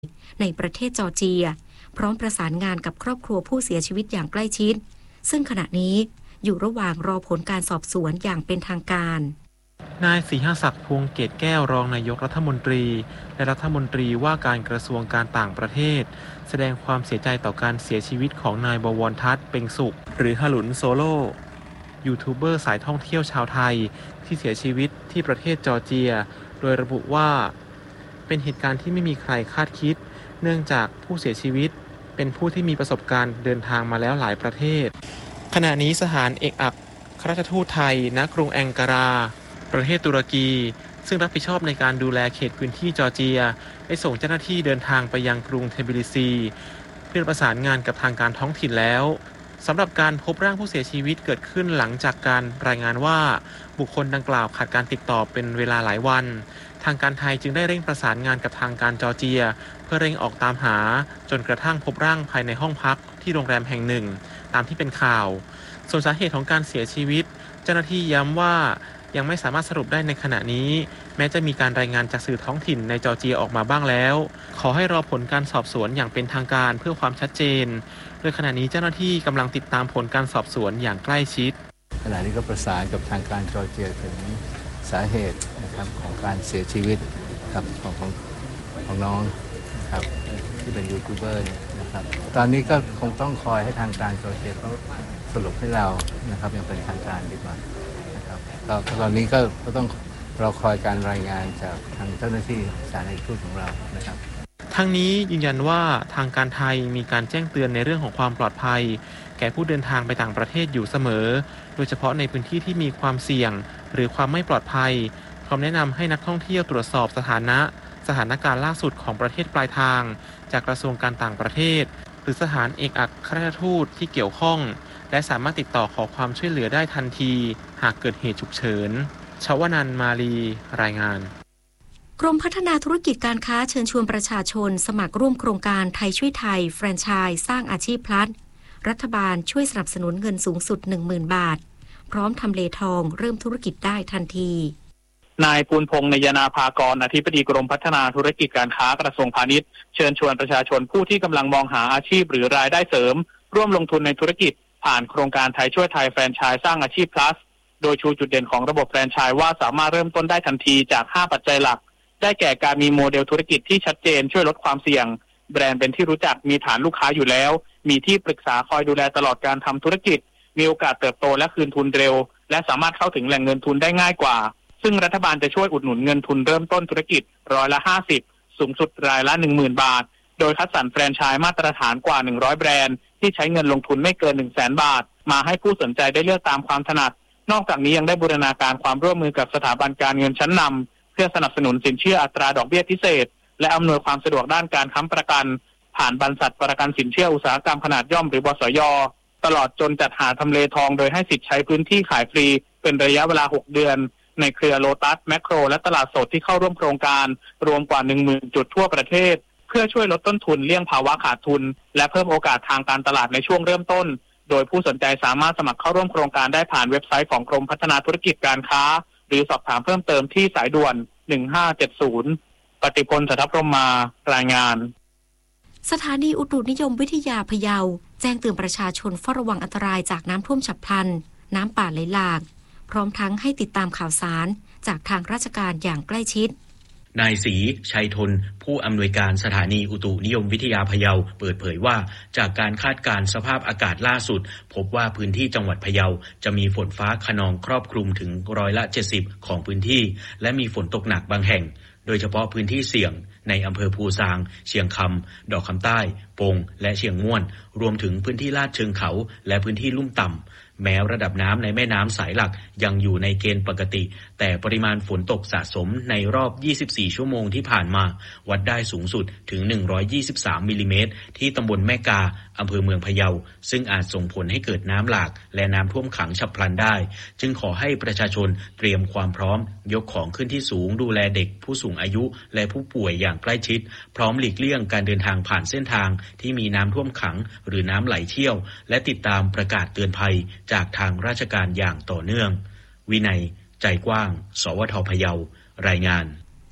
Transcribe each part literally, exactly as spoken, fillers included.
ในประเทศจอร์เจียพร้อมประสานงานกับครอบครัวผู้เสียชีวิตอย่างใกล้ชิดซึ่งขณะนี้อยู่ระหว่างรอผลการสอบสวนอย่างเป็นทางการนายศรีหศักดิ์พวงเกตแก้วรองนายกรัฐมนตรีและรัฐมนตรีว่าการกระทรวงการต่างประเทศแสดงความเสียใจต่อการเสียชีวิตของนายบวรทัศน์เพ็งสุขหรือฮลุนโซโลยูทูบเบอร์สายท่องเที่ยวชาวไทยที่เสียชีวิตที่ประเทศจอร์เจียโดยระบุว่าเป็นเหตุการณ์ที่ไม่มีใครคาดคิดเนื่องจากผู้เสียชีวิตเป็นผู้ที่มีประสบการณ์เดินทางมาแล้วหลายประเทศขณะนี้สถานเอกอัครราชทูตไทยณกรุงแองการาประเทศตุรกีซึ่งรับผิดชอบในการดูแลเขตพื้นที่จอร์เจียได้ส่งเจ้าหน้าที่เดินทางไปยังกรุงเทบิลิซีเพื่อประสานงานกับทางการท้องถิ่นแล้วสำหรับการพบร่างผู้เสียชีวิตเกิดขึ้นหลังจากการรายงานว่าบุคคลดังกล่าวขาดการติดต่อเป็นเวลาหลายวันทางการไทยจึงได้เร่งประสานงานกับทางการจอร์เจียเพื่อเร่งออกตามหาจนกระทั่งพบร่างภายในห้องพักที่โรงแรมแห่งหนึ่งตามที่เป็นข่าวส่วนสาเหตุของการเสียชีวิตเจ้าหน้าที่ย้ำว่ายังไม่สามารถสรุปได้ในขณะนี้แม้จะมีการรายงานจากสื่อท้องถิ่นในจอร์เจียออกมาบ้างแล้วขอให้รอผลการสอบสวนอย่างเป็นทางการเพื่อความชัดเจนโดยขณะนี้เจ้าหน้าที่กำลังติดตามผลการสอบสวนอย่างใกล้ชิดขณะนี้ก็ประสานกับทางการจอร์เจียถึงสาเหตุนะครับของการเสียชีวิตครับของของของน้องนะครับที่เป็นยูทูบเบอร์นะครับตอนนี้ก็คงต้องคอยให้ทางการจอร์เจียเขาสรุปให้เรานะครับอย่างเป็นทางการดีกว่านะครับก็ตอนนี้ก็ก็ต้องรอคอยการรายงานจากทางเจ้าหน้าที่สถานเอกทูตของเรานะครับทั้งนี้ยืนยันว่าทางการไทยมีการแจ้งเตือนในเรื่องของความปลอดภัยแก่ผู้เดินทางไปต่างประเทศอยู่เสมอโดยเฉพาะในพื้นที่ที่มีความเสี่ยงหรือความไม่ปลอดภัยพร้อมแนะนำให้นักท่องเที่ยวตรวจสอบสถานะสถานการณ์ล่าสุดของประเทศปลายทางจากกระทรวงการต่างประเทศหรือสถานเอกอัครราชทูตที่เกี่ยวข้องและสามารถติดต่อขอความช่วยเหลือได้ทันทีหากเกิดเหตุฉุกเฉินชวนันท์มาลีรายงานกรมพัฒนาธุรกิจการค้าเชิญชวนประชาชนสมัครร่วมโครงการไทยช่วยไทยแฟรนไชส์สร้างอาชีพพลัสรัฐบาลช่วยสนับสนุนเงินสูงสุด หนึ่งหมื่น บาทพร้อมทำเลทองเริ่มธุรกิจได้ทันทีนายปูนพงษ์นยนาภากรอธิบดีกรมพัฒนาธุรกิจการค้ากระทรวงพาณิชย์เชิญชวนประชาชนผู้ที่กำลังมองหาอาชีพหรือรายได้เสริมร่วมลงทุนในธุรกิจผ่านโครงการไทยช่วยไทยแฟรนไชส์สร้างอาชีพพลัสโดยชูจุดเด่นของระบบแฟรนไชส์ว่าสามารถเริ่มต้นได้ทันทีจากห้าปัจจัยหลักได้แก่การมีโมเดลธุรกิจที่ชัดเจนช่วยลดความเสี่ยงแบรนด์เป็นที่รู้จักมีฐานลูกค้าอยู่แล้วมีที่ปรึกษาคอยดูแลตลอดการทำธุรกิจมีโอกาสเติบโตและคืนทุนเร็วและสามารถเข้าถึงแหล่งเงินทุนได้ง่ายกว่าซึ่งรัฐบาลจะช่วยอุดหนุนเงินทุนเริ่มต้นธุรกิจร้อยละห้าสิบสูงสุดรายละ หนึ่งหมื่น บาทโดยคัดสรรแฟรนไชส์มาตรฐานกว่าหนึ่งร้อยแบรนด์ที่ใช้เงินลงทุนไม่เกิน หนึ่งแสน บาทมาให้ผู้สนใจได้เลือกตามความถนัดนอกจากนี้ยังได้บูรณาการความร่วมมือกับสถาบันการเงินชั้นนำเพื่อสนับสนุนสินเชื่ออัตราดอกเบี้ยพิเศษและอำนวยความสะดวกด้านการค้ำประกันผ่านบรรษัทประกันสินเชื่ออุตสาหกรรมขนาดย่อมหรือบสย.ตลอดจนจัดหาทำเลทองโดยให้สิทธิ์ใช้พื้นที่ขายฟรีเป็นระยะเวลาหกเดือนในเครือโลตัสแมคโครและตลาดสดที่เข้าร่วมโครงการรวมกว่า หนึ่งหมื่น จุดทั่วประเทศเพื่อช่วยลดต้นทุนเลี่ยงภาวะขาดทุนและเพิ่มโอกาสทางการตลาดในช่วงเริ่มต้นโดยผู้สนใจสามารถสมัครเข้าร่วมโครงการได้ผ่านเว็บไซต์ของกรมพัฒนาธุรกิจการค้าหรือสอบถามเพิ่มเติมที่สายด่วนหนึ่งห้าเจ็ดศูนย์ปฏิพล สัทธพรหมมารายงานสถานีอุตุนิยมวิทยาพะเยาแจ้งเตือนประชาชนเฝ้าระวังอันตรายจากน้ำท่วมฉับพลันน้ำป่าไหลหลากพร้อมทั้งให้ติดตามข่าวสารจากทางราชการอย่างใกล้ชิดนายศรีชัยทนผู้อำนวยการสถานีอุตุนิยมวิทยาพะเยาเปิดเผยว่าจากการคาดการณ์สภาพอากาศล่าสุดพบว่าพื้นที่จังหวัดพะเยาจะมีฝนฟ้าคะนองครอบคลุมถึงร้อยละเจ็ดสิบของพื้นที่และมีฝนตกหนักบางแห่งโดยเฉพาะพื้นที่เสี่ยงในอำเภอภูซางเชียงคำดอกคำใต้ปงและเชียงม่วนรวมถึงพื้นที่ลาดเชิงเขาและพื้นที่ลุ่มต่ำแม้ระดับน้ำในแม่น้ำสายหลักยังอยู่ในเกณฑ์ปกติแต่ปริมาณฝนตกสะสมในรอบยี่สิบสี่ชั่วโมงที่ผ่านมาวัดได้สูงสุดถึงหนึ่งร้อยยี่สิบสามมิลลิเมตรที่ตำบลแม่กาอำเภอเมืองพะเยาซึ่งอาจส่งผลให้เกิดน้ำหลากและน้ำท่วมขังฉับพลันได้จึงขอให้ประชาชนเตรียมความพร้อมยกของขึ้นที่สูงดูแลเด็กผู้สูงอายุและผู้ป่วยอย่างใกล้ชิดพร้อมหลีกเลี่ยงการเดินทางผ่านเส้นทางที่มีน้ำท่วมขังหรือน้ำไหลเชี่ยวและติดตามประกาศเตือนภัยจากทางราชการอย่างต่อเนื่องวินัยใจกว้างสวทพะเยารายงาน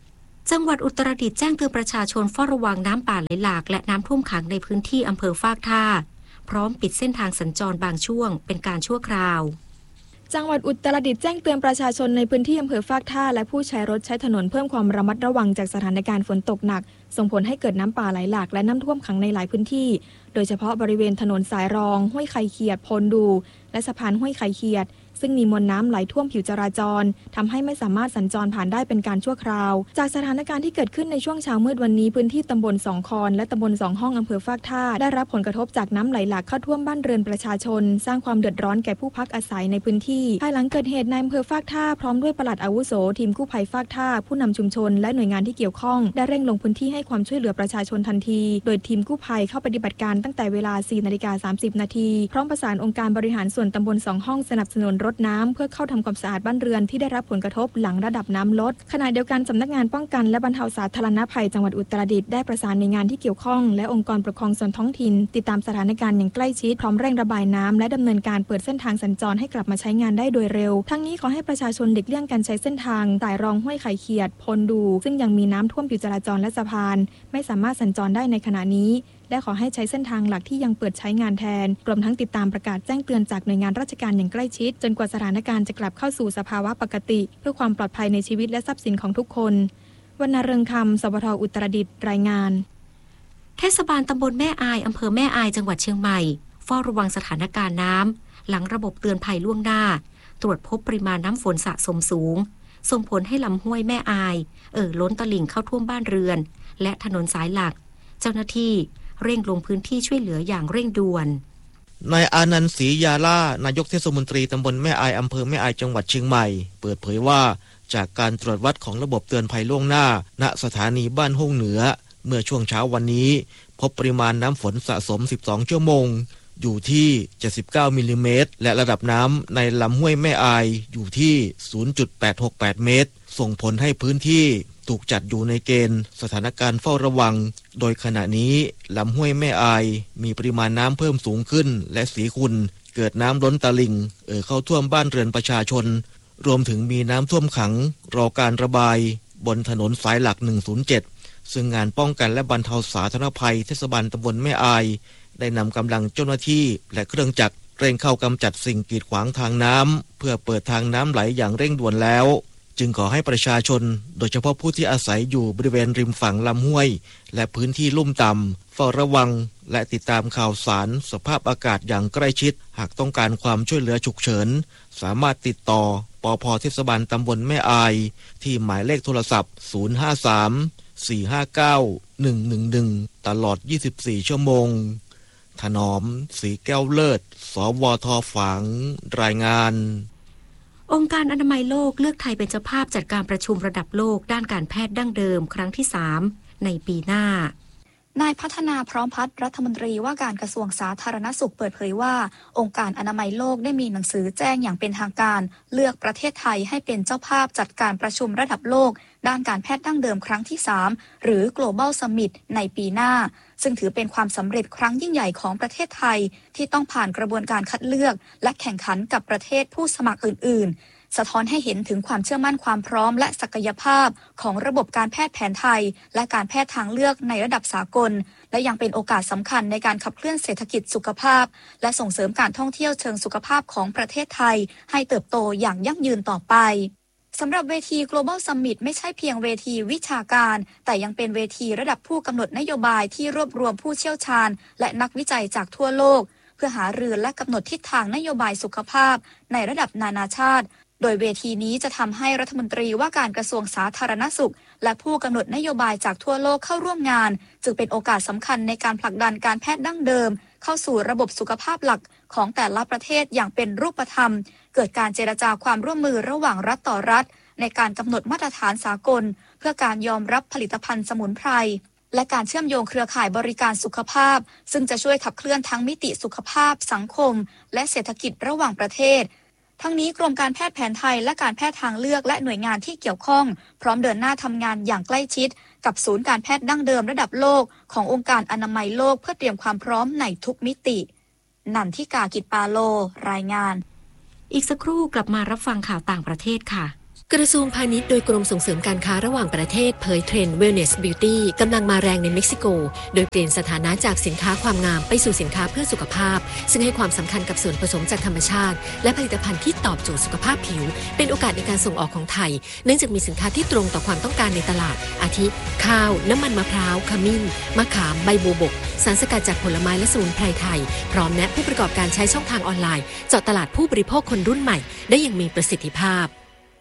จังหวัดอุตรดิตถ์แจ้งเตือนประชาชนเฝ้าระวังน้ำป่าไหลหลากและน้ำท่วมขังในพื้นที่อำเภอฟากท่าพร้อมปิดเส้นทางสัญจรบางช่วงเป็นการชั่วคราวจังหวัดอุตรดิตถ์แจ้งเตือนประชาชนในพื้นที่อำเภอฟากท่าและผู้ใช้รถใช้ถนนเพิ่มความระมัดระวังจากสถานการณ์ฝนตกหนักส่งผลให้เกิดน้ำป่าไหลหลากและน้ำท่วมขังในหลายพื้นที่โดยเฉพาะบริเวณถนนสายรองห้วยไข่เขียดพลดูและสะพานห้วยไข่เขียดซึ่งมีมวลน้ำไหลท่วมผิวจราจรทำให้ไม่สามารถสัญจรผ่านได้เป็นการชั่วคราวจากสถานการณ์ที่เกิดขึ้นในช่วงเช้ามืดวันนี้พื้นที่ตำบลสองคอนและตำบลสองห้องอำเภอฟากท่าได้รับผลกระทบจากน้ำไหลหลากเข้าท่วมบ้านเรือนประชาชนสร้างความเดือดร้อนแก่ผู้พักอาศัยในพื้นที่ภายหลังเกิดเหตุนายอำเภอฟากท่าพร้อมด้วยปลัดอาวุโสทีมกู้ภัยฟากท่าผู้นำชุมชนและหน่วยงานที่เกี่ยวข้องได้เร่งลงพื้นที่ให้ความช่วยเหลือประชาชนทันทีโดยทีมกู้ภัยเข้าปฏิบัติการตั้งแต่เวลา สี่นาฬิกาสามสิบนาทีพร้อมประสานองค์การบริหารส่วนตำบลสองห้องสนับสนุนรถน้ำเพื่อเข้าทำความสะอาดบ้านเรือนที่ได้รับผลกระทบหลังระดับน้ำลดขณะเดียวกันสำนักงานป้องกันและบรรเทาสาธารณภัยจังหวัดอุตรดิตถ์ได้ประสานหน่วยงานที่เกี่ยวข้องและองค์กรปกครองส่วนท้องถิ่นติดตามสถานการณ์อย่างใกล้ชิดพร้อมเร่งระบายน้ำและดำเนินการเปิดเส้นทางสัญจรให้กลับมาใช้งานได้โดยเร็วทั้งนี้ขอให้ประชาชนหลีกเลี่ยงการใช้เส้นทางสายรองห้วยไข่เขียดพลดูซึ่งยังมีน้ำท่วมผิวจราจรและสะพานไม่สามารถสัญจรได้ในขณะนี้และขอให้ใช้เส้นทางหลักที่ยังเปิดใช้งานแทนรวมทั้งติดตามประกาศแจ้งเตือนจากหน่วยงานราชการอย่างใกล้ชิดจนกว่าสถานการณ์จะกลับเข้าสู่สภาวะปกติเพื่อความปลอดภัยในชีวิตและทรัพย์สินของทุกคนวรรณเริงคำสวทอุตรดิตถ์รายงานเทศบาลตำบลแม่อายอำเภอแม่อายจังหวัดเชียงใหม่เฝ้าระวังสถานการณ์น้ำหลังระบบเตือนภัยล่วงหน้าตรวจพบปริมาณน้ำฝนสะสมสูงส่งผลให้ลำห้วยแม่อายเอ่อล้นตลิ่งเข้าท่วมบ้านเรือนและถนนสายหลักเจ้าหน้าที่เร่งลงพื้นที่ช่วยเหลืออย่างเร่งด่วนนายอานันต์ศรียาล่านายกเทศมนตรีตำบลแม่อายอำเภอแม่อายจังหวัดเชียงใหม่เปิดเผยว่าจากการตรวจวัดของระบบเตือนภัยล่วงหน้าณสถานีบ้านห้องเหนือเมื่อช่วงเช้าวันนี้พบปริมาณน้ำฝนสะสมสิบสองชั่วโมงอยู่ที่เจ็ดสิบเก้ามิลลิเมตรและระดับน้ำในลำห้วยแม่อายอยู่ที่ ศูนย์จุดแปดหกแปด เมตรส่งผลให้พื้นที่ถูกจัดอยู่ในเกณฑ์สถานการณ์เฝ้าระวังโดยขณะนี้ลำห้วยแม่อายมีปริมาณน้ำเพิ่มสูงขึ้นและสีขุ่นเกิดน้ำล้นตลิ่งเอ่อเข้าท่วมบ้านเรือนประชาชนรวมถึงมีน้ำท่วมขังรอการระบายบนถนนสายหลักหนึ่งศูนย์เจ็ดซึ่งงานป้องกันและบรรเทาสาธารณภัยเทศบาลตำบลแม่อายได้นำกำลังเจ้าหน้าที่และเครื่องจักรเร่งเข้ากำจัดสิ่งกีดขวางทางน้ำเพื่อเปิดทางน้ำไหลอย่างเร่งด่วนแล้วจึงขอให้ประชาชนโดยเฉพาะผู้ที่อาศัยอยู่บริเวณริมฝั่งลำห้วยและพื้นที่ลุ่มต่ำเฝ้าระวังและติดตามข่าวสารสภาพอากาศอย่างใกล้ชิดหากต้องการความช่วยเหลือฉุกเฉินสามารถติดต่อปภ.เทศบาลตำบลแม่อายที่หมายเลขโทรศัพท์ศูนย์ ห้า สาม สี่ ห้า เก้า หนึ่ง หนึ่ง หนึ่งตลอดยี่สิบสี่ชั่วโมงถนอมศรีแก้วเลิศสวท.ฝางรายงานองค์การอนามัยโลกเลือกไทยเป็นเจ้าภาพจัดการประชุมระดับโลกด้านการแพทย์ดั้งเดิมครั้งที่สามในปีหน้านายพัฒนาพร้อมพัฒน์รัฐมนตรีว่าการกระทรวงสาธารณสุขเปิดเผยว่าองค์การอนามัยโลกได้มีหนังสือแจ้งอย่างเป็นทางการเลือกประเทศไทยให้เป็นเจ้าภาพจัดการประชุมระดับโลกด้านการแพทย์ดั้งเดิมครั้งที่สามหรือ Global Summit ในปีหน้าซึ่งถือเป็นความสำเร็จครั้งยิ่งใหญ่ของประเทศไทยที่ต้องผ่านกระบวนการคัดเลือกและแข่งขันกับประเทศผู้สมัครอื่นๆสะท้อนให้เห็นถึงความเชื่อมั่นความพร้อมและศักยภาพของระบบการแพทย์แผนไทยและการแพทย์ทางเลือกในระดับสากลและยังเป็นโอกาสสำคัญในการขับเคลื่อนเศรษฐกิจสุขภาพและส่งเสริมการท่องเที่ยวเชิงสุขภาพของประเทศไทยให้เติบโตอย่างยั่งยืนต่อไปสำหรับเวที Global Summit ไม่ใช่เพียงเวทีวิชาการแต่ยังเป็นเวทีระดับผู้กำหนดนโยบายที่รวบรวมผู้เชี่ยวชาญและนักวิจัยจากทั่วโลกเพื่อหารือและกำหนดทิศทางนโยบายสุขภาพในระดับนานาชาติโดยเวทีนี้จะทำให้รัฐมนตรีว่าการกระทรวงสาธารณสุขและผู้กำหนดนโยบายจากทั่วโลกเข้าร่วมงานจึงเป็นโอกาสสำคัญในการผลักดันการแพทย์ดั้งเดิมเข้าสู่ระบบสุขภาพหลักของแต่ละประเทศอย่างเป็นรูปธรรมเกิดการเจรจาความร่วมมือระหว่างรัฐต่อรัฐในการกำหนดมาตรฐานสากลเพื่อการยอมรับผลิตภัณฑ์สมุนไพรและการเชื่อมโยงเครือข่ายบริการสุขภาพซึ่งจะช่วยขับเคลื่อนทั้งมิติสุขภาพสังคมและเศรษฐกิจระหว่างประเทศทั้งนี้กรมการแพทย์แผนไทยและการแพทย์ทางเลือกและหน่วยงานที่เกี่ยวข้องพร้อมเดินหน้าทำงานอย่างใกล้ชิดกับศูนย์การแพทย์ดั้งเดิมระดับโลกขององค์การอนามัยโลกเพื่อเตรียมความพร้อมในทุกมิตินันทิกากิจปาโลรายงานอีกสักครู่กลับมารับฟังข่าวต่างประเทศค่ะกระทรวงพาณิชย์โดยกรมส่งเสริมการค้าระหว่างประเทศเผยเทรนด์ Wellness Beauty กำลังมาแรงในเม็กซิโกโดยเปลี่ยนสถานะจากสินค้าความงามไปสู่สินค้าเพื่อสุขภาพซึ่งให้ความสำคัญกับส่วนผสมจากธรรมชาติและผลิตภัณฑ์ที่ตอบโจทย์สุขภาพผิวเป็นโอกาสในการส่งออกของไทยเนื่องจากมีสินค้าที่ตรงต่อความต้องการในตลาดอาทิข้าวน้ำมันมะพร้าวขมิ้นมะขามใบบัวบกสารสกัดจากผลไม้และสมุนไพรไทยพร้อมแนะผู้ประกอบการใช้ช่องทางออนไลน์เจาะตลาดผู้บริโภคคนรุ่นใหม่ได้อย่างมีประสิทธิภาพ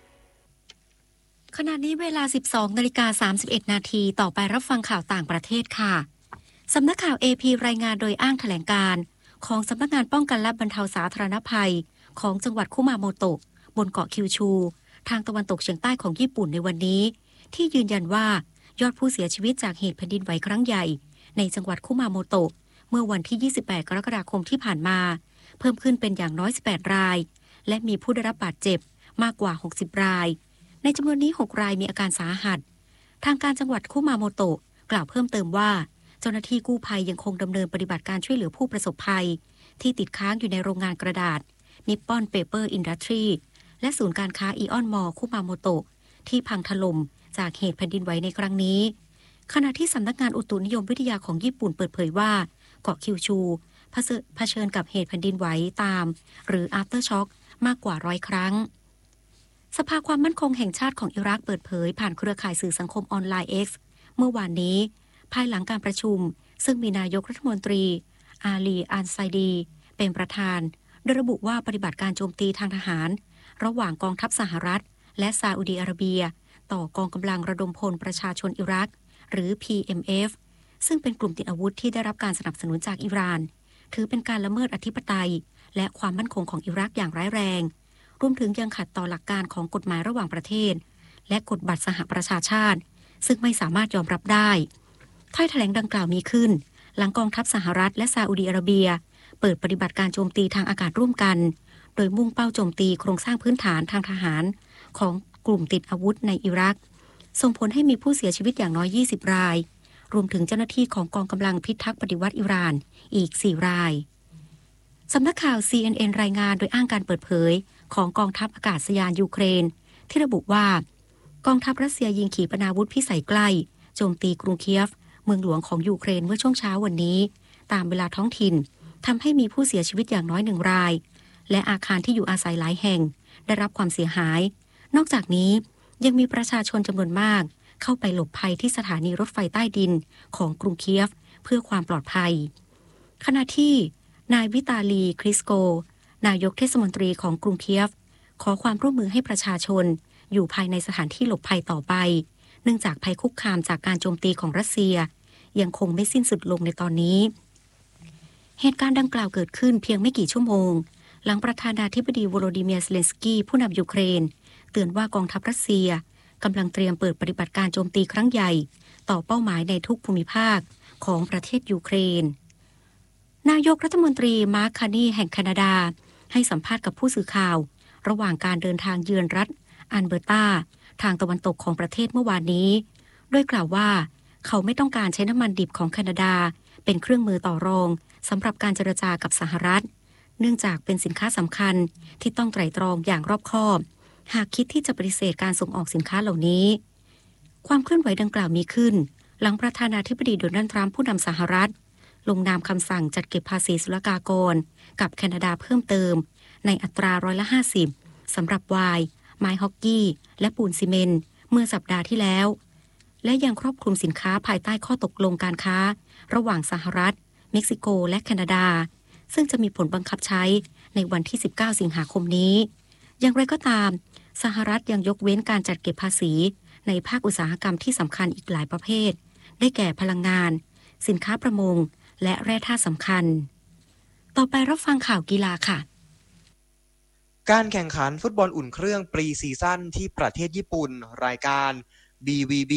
ขณะนี้เวลา สิบสองนาฬิกาสามสิบเอ็ด นาทีต่อไปรับฟังข่าวต่างประเทศค่ะสำนักข่าว เอ พี รายงานโดยอ้างแถลงการณ์ของสำนักงานป้องกันและบรรเทาสาธารณภัยของจังหวัดคุมาโมโตะบนเกาะคิวชูทางตะวันตกเฉียงใต้ของญี่ปุ่นในวันนี้ที่ยืนยันว่ายอดผู้เสียชีวิตจากเหตุแผ่นดินไหวครั้งใหญ่ในจังหวัดคุมาโมโตะเมื่อวันที่ ยี่สิบแปด กรกฎาคมที่ผ่านมาเพิ่มขึ้นเป็นอย่างน้อย สิบแปด รายและมีผู้ได้รับบาดเจ็บมากกว่า หกสิบ รายในจำนวนนี้หกรายมีอาการสาหัสทางการจังหวัดคุมาโมโตะกล่าวเพิ่มเติมว่าเจ้าหน้าที่กู้ภัยยังคงดำเนินปฏิบัติการช่วยเหลือผู้ประสบภัยที่ติดค้างอยู่ในโรงงานกระดาษนิปปอนเปเปอร์อินดัสทรีและศูนย์การค้าอีออนมอลล์คุมาโมโตะที่พังถล่มจากเหตุแผ่นดินไหวในครั้งนี้ขณะที่สำนักงานอุตุนิยมวิทยาของญี่ปุ่นเปิดเผยว่าเกาะคิวชูเผชิญกับเหตุแผ่นดินไหวตามหรือ after shock มากกว่าร้อยครั้งสภาความมั่นคงแห่งชาติของอิรักเปิดเผยผ่านเครือข่ายสื่อสังคมออนไลน์ X เมื่อวานนี้ภายหลังการประชุมซึ่งมีนายกรัฐมนตรีอาลีอันไซดีเป็นประธานโดยระบุว่าปฏิบัติการโจมตีทางทหารระหว่างกองทัพสหรัฐและซาอุดิอาระเบียต่อกองกำลังระดมพลประชาชนอิรักหรือ พี เอ็ม เอฟ ซึ่งเป็นกลุ่มติดอาวุธที่ได้รับการสนับสนุนจากอิหร่านถือเป็นการละเมิดอธิปไตยและความมั่นคงของอิรักอย่างร้ายแรงรวมถึงยังขัดต่อหลักการของกฎหมายระหว่างประเทศและกฎบัตรสหประชาชาติซึ่งไม่สามารถยอมรับได้ถ้อยแถลงดังกล่าวมีขึ้นหลังกองทัพสหรัฐและซาอุดิอาระเบียเปิดปฏิบัติการโจมตีทางอากาศร่วมกันโดยมุ่งเป้าโจมตีโครงสร้างพื้นฐานทางทหารของกลุ่มติดอาวุธในอิรักส่งผลให้มีผู้เสียชีวิตอย่างน้อยยี่สิบรายรวมถึงเจ้าหน้าที่ของกองกำลังพิทักษ์ปฏิวัติอิหร่านอีกสี่รายสำนักข่าว ซี เอ็น เอ็น รายงานโดยอ้างการเปิดเผยของกองทัพอากาศยานยูเครนที่ระบุว่ากองทัพรัสเซียยิงขีปนาวุธพิสัยใกล้โจมตีกรุงเคียฟเมืองหลวงของยูเครนเมื่อช่วงเช้าวันนี้ตามเวลาท้องถิ่นทำให้มีผู้เสียชีวิตอย่างน้อยหนึ่งรายและอาคารที่อยู่อาศัยหลายแห่งได้รับความเสียหายนอกจากนี้ยังมีประชาชนจำนวนมากเข้าไปหลบภัยที่สถานีรถไฟใต้ดินของกรุงเคียฟเพื่อความปลอดภัยขณะที่นายวิตาลีคริสโกนายกเทศมนตรีของกรุงเคียฟขอความร่วมมือให้ประชาชนอยู่ภายในสถานที่หลบภัยต่อไปเนื่องจากภัยคุกคามจากการโจมตีของรัสเซียยังคงไม่สิ้นสุดลงในตอนนี้เหตุการณ์ดังกล่าวเกิดขึ้นเพียงไม่กี่ชั่วโมงหลังประธานาธิบดีโวโลดิเมียร์ เซเลนสกี้ผู้นำยูเครนเตือนว่ากองทัพรัสเซียกำลังเตรียมเปิดปฏิบัติการโจมตีครั้งใหญ่ต่อเป้าหมายในทุกภูมิภาคของประเทศยูเครนนายกรัฐมนตรีมาร์ค คาร์นีแห่งแคนาดาให้สัมภาษณ์กับผู้สื่อข่าวระหว่างการเดินทางเยือนรัฐอัลเบอร์ตาทางตะวันตกของประเทศเมื่อวานนี้โดยกล่าวว่าเขาไม่ต้องการใช้น้ำมันดิบของแคนาดาเป็นเครื่องมือต่อรองสำหรับการเจรจากับสหรัฐเนื่องจากเป็นสินค้าสำคัญที่ต้องไตร่ตรองอย่างรอบคอบหากคิดที่จะปฏิเสธการส่งออกสินค้าเหล่านี้ความเคลื่อนไหวดังกล่าวมีขึ้นหลังประธานาธิบดีโดนัลด์ทรัมป์ผู้นำสหรัฐลงนามคำสั่งจัดเก็บภาษีศุลกากรกับแคนาดาเพิ่มเติมในอัตราร้อยละห้าสิบสำหรับไวน์ไม้ฮอกกี้และปูนซีเมนต์เมื่อสัปดาห์ที่แล้วและยังครอบคลุมสินค้าภายใต้ข้อตกลงการค้าระหว่างสหรัฐเม็กซิโกและแคนาดาซึ่งจะมีผลบังคับใช้ในวันที่สิบเก้าสิงหาคมนี้อย่างไรก็ตามสหรัฐยังยกเว้นการจัดเก็บภาษีในภาคอุตสาหกรรมที่สำคัญอีกหลายประเภทได้แก่พลังงานสินค้าประมงและแร่ธาตุสำคัญต่อไปรับฟังข่าวกีฬาค่ะการแข่งขันฟุตบอลอุ่นเครื่องปรีซีซั่นที่ประเทศญี่ปุ่นรายการ บี วี บี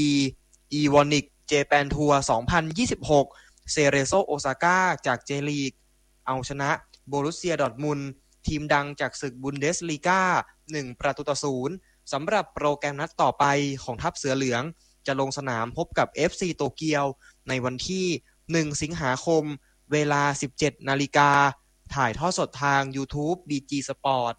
Evonik Japan Tour สองพันยี่สิบหกเซเรโซโอซาก้าจากเจลีกเอาชนะโบรุสเซียดอร์ทมุนด์ทีมดังจากศึกบุนเดสลีกาหนึ่งประตูต่อศูนย์สำหรับโปรแกรมนัดต่อไปของทัพเสือเหลืองจะลงสนามพบกับ เอฟ ซี โตเกียวในวันที่หนึ่งสิงหาคมเวลา สิบเจ็ดนาฬิกาถ่ายทอดสดทาง YouTube บี จี Sport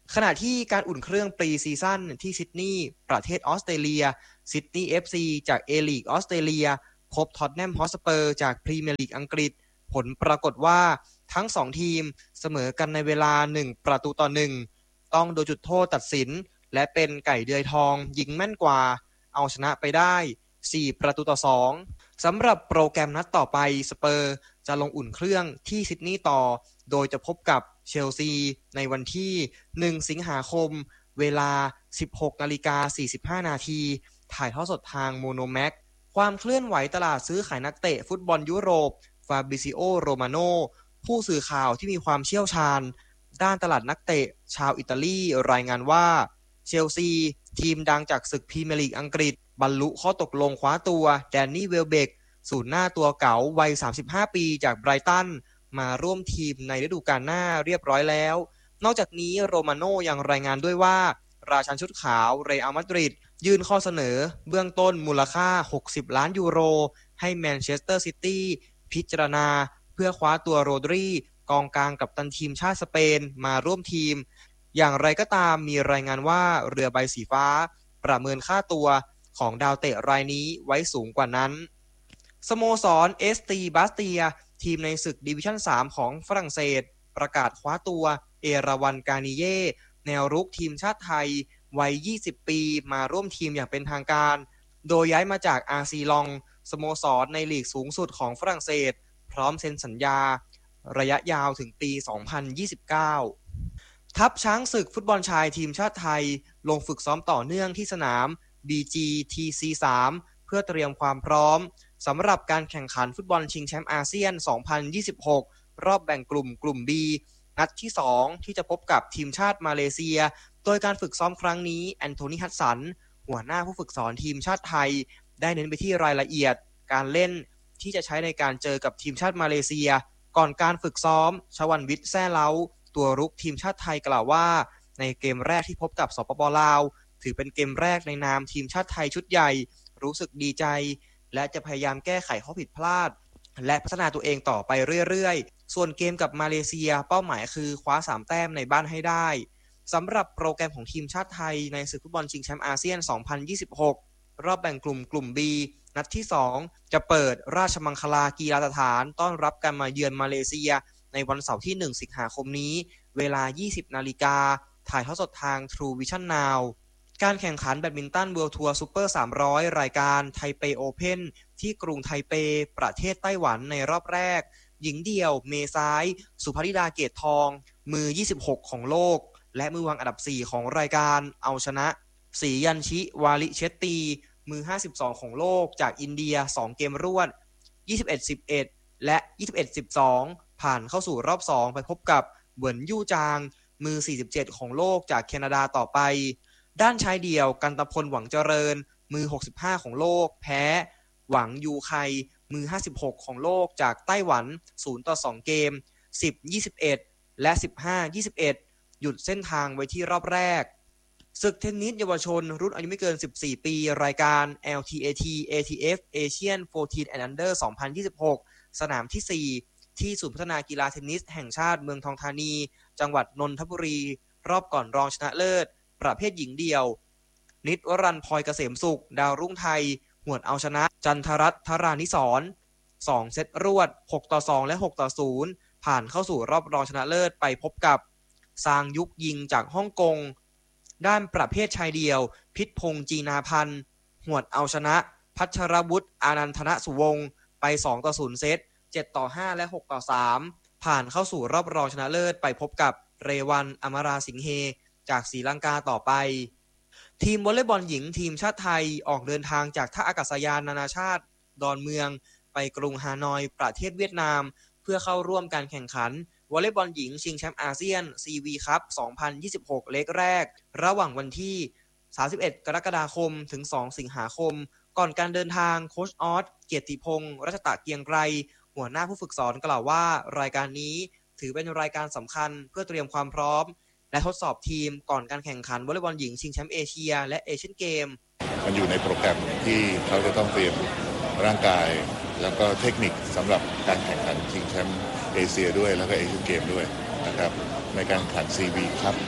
ขณะที่การอุ่นเครื่องปรีซีซั่นที่ซิดนีย์ประเทศออสเตรเลียซิดนีย์ เอฟ ซี จากเอลีกออสเตรเลียพบท็อตแนมฮอตสเปอร์จากพรีเมียร์ลีกอังกฤษผลปรากฏว่าทั้งสองทีมเสมอกันในเวลาหนึ่งประตูต่อหนึ่งต้องโดนจุดโทษตัดสินและเป็นไก่เดือยทองยิงแม่นกว่าเอาชนะไปได้สี่ประตูต่อสองสำหรับโปรแกรมนัดต่อไปสเปอร์จะลงอุ่นเครื่องที่ซิดนีย์ต่อโดยจะพบกับเชลซีในวันที่หนึ่งสิงหาคมเวลา สิบหกนาฬิกาสี่สิบห้านาทีถ่ายทอดสดทางโมโนแม็กความเคลื่อนไหวตลาดซื้อขายนักเตะฟุตบอลยุโรปฟาบริซิโอโรมาโนผู้สื่อข่าวที่มีความเชี่ยวชาญด้านตลาดนักเตะชาวอิตาลีรายงานว่าเชลซีทีมดังจากศึกพรีเมียร์ลีกอังกฤษบรรลุข้อตกลงคว้าตัวแดนนี่เวลเบกศูนย์หน้าตัวเก๋าวัยสามสิบห้าปีจากไบรตันมาร่วมทีมในฤดูกาลหน้าเรียบร้อยแล้วนอกจากนี้โรมาโน่ยังรายงานด้วยว่าราชันชุดขาวเรอัลมาดริดยื่นข้อเสนอเบื้องต้นมูลค่าหกสิบล้านยูโรให้แมนเชสเตอร์ซิตี้พิจารณาเพื่อคว้าตัวโรดรีกองกลางกัปตันทีมชาติสเปนมาร่วมทีมอย่างไรก็ตามมีรายงานว่าเรือใบสีฟ้าประเมินค่าตัวของดาวเตะรายนี้ไว้สูงกว่านั้นสโมสรเอสตีบาสเตียทีมในศึกดิวิชั่นสามของฝรั่งเศสประกาศคว้าตัวเอราวันกานิเย่แนวรุกทีมชาติไทยวัยยี่สิบปีมาร่วมทีมอย่างเป็นทางการโดยย้ายมาจากอาร์ซีลองสโมสรในลีกสูงสุดของฝรั่งเศสพร้อมเซ็นสัญญาระยะยาวถึงปีสองพันยี่สิบเก้าทัพช้างศึกฟุตบอลชายทีมชาติไทยลงฝึกซ้อมต่อเนื่องที่สนาม บี จี ที ซี สาม เพื่อเตรียมความพร้อมสำหรับการแข่งขันฟุตบอลชิงแชมป์อาเซียนสองพันยี่สิบหกรอบแบ่งกลุ่มกลุ่ม B นัดที่สองที่จะพบกับทีมชาติมาเลเซียโดยการฝึกซ้อมครั้งนี้แอนโทนีฮัดสันหัวหน้าผู้ฝึกสอนทีมชาติไทยได้เน้นไปที่รายละเอียดการเล่นที่จะใช้ในการเจอกับทีมชาติมาเลเซียก่อนการฝึกซ้อมชวันวิทย์แซ่เล้าตัวรุกทีมชาติไทยกล่าวว่าในเกมแรกที่พบกับสปป.ลาวถือเป็นเกมแรกในนามทีมชาติไทยชุดใหญ่รู้สึกดีใจและจะพยายามแก้ไขข้อผิดพลาดและพัฒนาตัวเองต่อไปเรื่อยๆส่วนเกมกับมาเลเซียเป้าหมายคือคว้าสามแต้มในบ้านให้ได้สำหรับโปรแกรมของทีมชาติไทยในศึกฟุตบอลชิงแชมป์อาเซียนสองพันยี่สิบหกรอบแบ่งกลุ่มกลุ่ม B นัดที่สองจะเปิดราชมังคลากีฬาสถานต้อนรับการมาเยือนมาเลเซียในวันเสาร์ที่หนึ่งสิงหาคมนี้เวลา ยี่สิบนาฬิกาถ่ายทอดสดทาง True Vision Now การแข่งขันแบดมินตัน World Tour Super สามร้อยรายการไทเปโอเพ่นที่กรุงไทเปประเทศไต้หวันในรอบแรกหญิงเดี่ยวเมซ้ายสุภริดาเกตทองมือยี่สิบหกของโลกและมือวางอันดับสี่ของรายการเอาชนะศรียันชิวาลิเชตตีมือห้าสิบสองของโลกจากอินเดียสองเกมรวด ยี่สิบเอ็ดสิบเอ็ด และ ยี่สิบเอ็ดสิบสอง ผ่านเข้าสู่รอบสองไปพบกับเหวินยู่จางมือสี่สิบเจ็ดของโลกจากแคนาดาต่อไปด้านชายเดี่ยวกันตพลหวังเจริญมือหกสิบห้าของโลกแพ้หวังยูไคมือห้าสิบหกของโลกจากไต้หวันศูนย์ต่อสองเกม สิบ ยี่สิบเอ็ด และ สิบห้า ยี่สิบเอ็ด หยุดเส้นทางไว้ที่รอบแรกศึกเทนนิสเยาวชนรุ่นอายุไม่เกินสิบสี่ปีรายการ แอล ที เอ ที เอ ที เอฟ Asian สิบสี่ and Under สองพันยี่สิบหกสนามที่สี่ที่ศูนย์พัฒนากีฬาเทนนิสแห่งชาติเมืองทองธานีจังหวัดนนทบุรีรอบก่อนรองชนะเลิศประเภทหญิงเดี่ยวนิตวรันพลอยเกษมสุขดาวรุ่งไทยหวดเอาชนะจันทรัตน์ธรานิสรสองเซตรวดหกต่อสองและหกต่อศูนย์ผ่านเข้าสู่รอบรองชนะเลิศไปพบกับซางยุกยิงจากฮ่องกงด้านประเภทชายเดี่ยวพิษพงษ์จีนาพันธ์หวดเอาชนะพัชรวุฒิอานันทนสุวงศ์ไปสองต่อศูนย์เซตเจ็ดต่อห้าและหกต่อสามผ่านเข้าสู่รอบรองชนะเลิศไปพบกับเรวันอมราสิงเฮจากศรีลังกาต่อไปทีมวอลเลย์บอลหญิงทีมชาติไทยออกเดินทางจากท่าอากาศยานนานาชาติดอนเมืองไปกรุงฮานอยประเทศเวียดนามเพื่อเข้าร่วมการแข่งขันวอลเลย์บอลหญิงชิงแชมป์อาเซียน ซี วี Cup สองพันยี่สิบหกเล็กแรกระหว่างวันที่สามสิบเอ็ดกรกฎาคมถึงสองสิงหาคมก่อนการเดินทางโค้ชออสเกียรติพงศ์รัชตะเกียงไกรหัวหน้าผู้ฝึกสอนกล่าวว่ารายการนี้ถือเป็นรายการสำคัญเพื่อเตรียมความพร้อมและทดสอบทีมก่อนการแข่งขันวอลเลย์บอลหญิงชิงแชมป์เอเชียและเอเชียนเกมมันอยู่ในโปรแกรมที่เขาจะต้องเตรียมร่างกายแล้วก็เทคนิคสำหรับการแข่งขันชิงแชมป์เอเชียด้วยแล้วก็เอเชียนเกมด้วยนะครับในการแข่ง ซี วี ครับ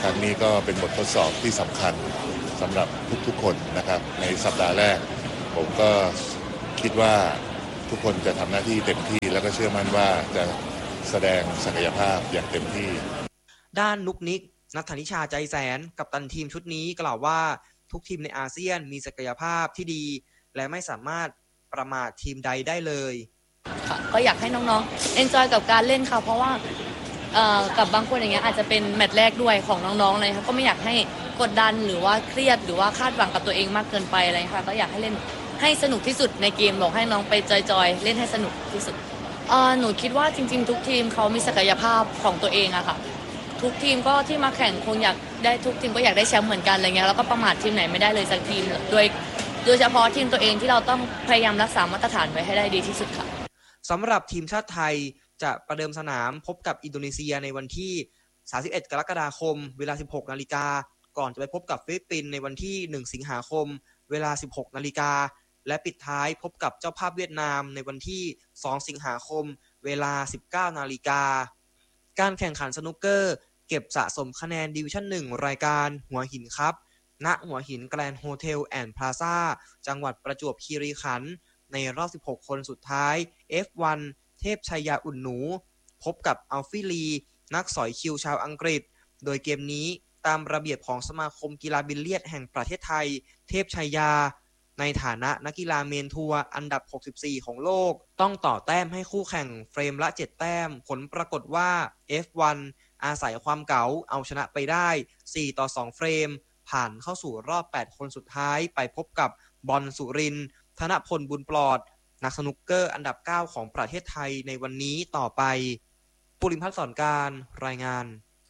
ครั้งนี้ก็เป็นบททดสอบที่สำคัญสำหรับทุกๆคนนะครับในสัปดาห์แรกผมก็คิดว่าทุกคนจะทำหน้าที่เต็มที่แล้วก็เชื่อมั่นว่าจะแสดงศักยภาพอย่างเต็มที่ด้านนุกนิกนัทธนิชาใจแสนกัปตันทีมชุดนี้กล่าวว่าทุกทีมในอาเซียนมีศักยภาพที่ดีและไม่สามารถประมาททีมใดได้เลยค่ะก็อยากให้น้องๆเอนจอยกับการเล่นค่ะเพราะว่าเอ่อกับบางคนอย่างเงี้ยอาจจะเป็นแมตช์แรกด้วยของน้องๆเลยค่ะก็ไม่อยากให้กดดันหรือว่าเครียดหรือว่าคาดหวังกับตัวเองมากเกินไปอะไรค่ะก็อยากให้เล่นให้สนุกที่สุดในเกมบอกให้น้องไปจอยๆเล่นให้สนุกที่สุดเอ่อหนูคิดว่าจริงๆทุกทีมเขามีศักยภาพของตัวเองอะค่ะทุกทีมก็ที่มาแข่งคงอยากได้ทุกทีมก็อยากได้แชมป์เหมือนกันอะไรเงี้ยแล้วก็ประมาททีมไหนไม่ได้เลยสักทีมโดยโดยเฉพาะทีมตัวเองที่เราต้องพยายามรักษามาตรฐานไว้ให้ได้ดีที่สุดค่ะสำหรับทีมชาติไทยจะประเดิมสนามพบกับอินโดนีเซียในวันที่สามสิบเอ็ดกรกฎาคมเวลา สิบหกนาฬิกาก่อนจะไปพบกับฟิลิปปินส์ในวันที่หนึ่งสิงหาคมเวลา สิบหกนาฬิกาและปิดท้ายพบกับเจ้าภาพเวียดนามในวันที่สองสิงหาคมเวลา สิบเก้านาฬิกาการแข่งขันสนุกเกอร์เก็บสะสมคะแนนดิวิชั่นหนึ่งรายการหัวหินครับณหัวหินแกรนด์โฮเทลแอนด์พลาซ่าจังหวัดประจวบคีรีขันธ์ในรอบสิบหกคนสุดท้าย เอฟ วัน เทพชัยยาอุ่นหนูพบกับอัลฟี่ลีนักสอยคิวชาวอังกฤษโดยเกมนี้ตามระเบียบของสมาคมกีฬาบิลเลียดแห่งประเทศไทยเทพชัยยาในฐานะนักกีฬาเมนทัวร์อันดับหกสิบสี่ของโลกต้องต่อแต้มให้คู่แข่งเฟรมละเจ็ดแต้มผลปรากฏว่า เอฟ วัน อาศัยความเก๋าเอาชนะไปได้สี่ต่อสองเฟรมผ่านเข้าสู่รอบแปดคนสุดท้ายไปพบกับบอลสุรินทร์ธนพลบุญปลอดนักสนุกเกอร์อันดับเก้าของประเทศไทยในวันนี้ต่อไปปุริพัฒน์สอนการรายงาน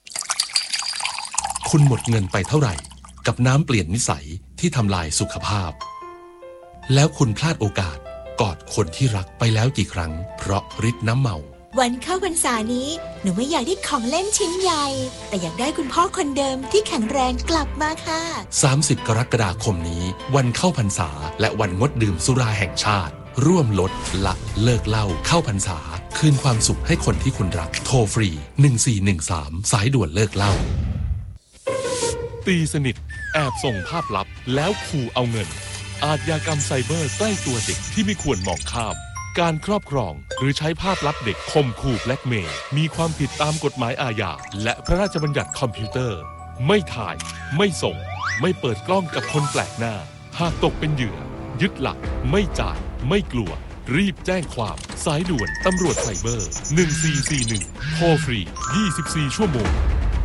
คุณหมดเงินไปเท่าไหร่กับน้ำเปลี่ยนนิสัยที่ทำลายสุขภาพแล้วคุณพลาดโอกาสกอดคนที่รักไปแล้วกี่ครั้งเพราะฤทธิ์น้ำเมาวันเข้าพรรษานี้หนูไม่อยากได้ของเล่นชิ้นใหญ่แต่อยากได้คุณพ่อคนเดิมที่แข็งแรงกลับมาค่ะสามสิบกรกฎาคมนี้วันเข้าพรรษาและวันงดดื่มสุราแห่งชาติร่วมลดละเลิกเหล้าเข้าพรรษาคืนความสุขให้คนที่คุณรักโทรฟรีหนึ่งสี่หนึ่งสามสายด่วนเลิกเหล้าตีสนิทแอบส่งภาพลับแล้วขู่เอาเงินอาชญากรรมไซเบอร์ใกล้ตัวเด็กที่ไม่ควรมองข้ามการครอบครองหรือใช้ภาพลับเด็กข่มขู่แบล็กเมย์มีความผิดตามกฎหมายอาญาและพระราชบัญญัติคอมพิวเตอร์ไม่ถ่ายไม่ส่งไม่เปิดกล้องกับคนแปลกหน้าหากตกเป็นเหยื่อยึดหลักไม่จ่ายไม่กลัวรีบแจ้งความสายด่วนตำรวจไซเบอร์หนึ่งสี่สี่หนึ่งโทรฟรียี่สิบสี่ชั่วโมง